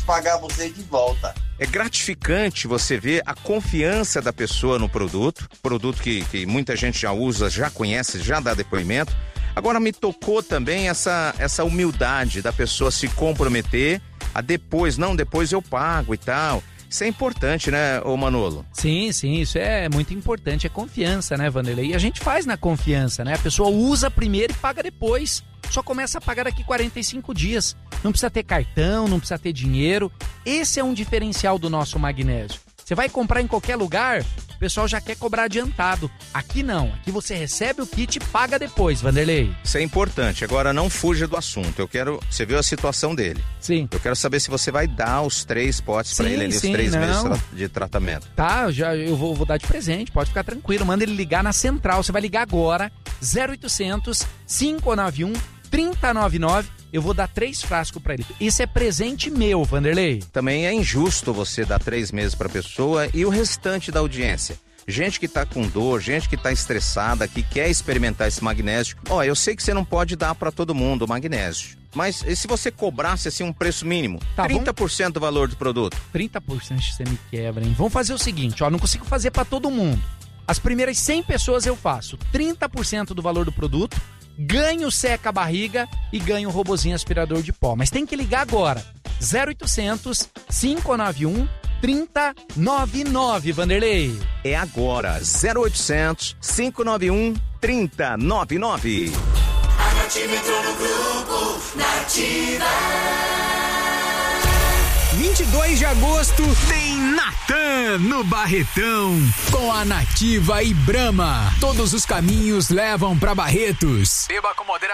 pagar você de volta. É gratificante você ver a confiança da pessoa no produto que muita gente já usa, já conhece, já dá depoimento. Agora me tocou também essa humildade da pessoa se comprometer a depois eu pago e tal. Isso é importante, né, ô Manolo? Sim, isso é muito importante, é confiança, né, Vanderlei? E a gente faz na confiança, né? A pessoa usa primeiro e paga depois. Só começa a pagar daqui 45 dias. Não precisa ter cartão, não precisa ter dinheiro. Esse é um diferencial do nosso magnésio. Você vai comprar em qualquer lugar, o pessoal já quer cobrar adiantado. Aqui não, aqui você recebe o kit e paga depois, Vanderlei. Isso é importante, agora não fuja do assunto. Você viu a situação dele. Sim. Eu quero saber se você vai dar os 3 potes para ele ali, os 3 meses de tratamento. Tá, eu vou dar de presente, pode ficar tranquilo. Manda ele ligar na central, você vai ligar agora, 0800 591 3099. Eu vou dar 3 frascos pra ele. Isso é presente meu, Vanderlei. Também é injusto você dar 3 meses pra pessoa e o restante da audiência. Gente que tá com dor, gente que tá estressada, que quer experimentar esse magnésio. Eu sei que você não pode dar pra todo mundo o magnésio. Mas e se você cobrasse assim um preço mínimo? Tá, 30% do valor do produto. 30% você me quebra, hein? Vamos fazer o seguinte, não consigo fazer pra todo mundo. As primeiras 100 pessoas eu faço 30% do valor do produto, ganho seca a barriga e ganho um robozinho aspirador de pó. Mas tem que ligar agora. 0800 591 3099, Vanderlei. É agora. 0800 591 3099. A Nativa entrou no grupo Nativa. 22 de agosto tem Natan no Barretão com a Nativa e Brahma. Todos os caminhos levam pra Barretos. Beba com moderação.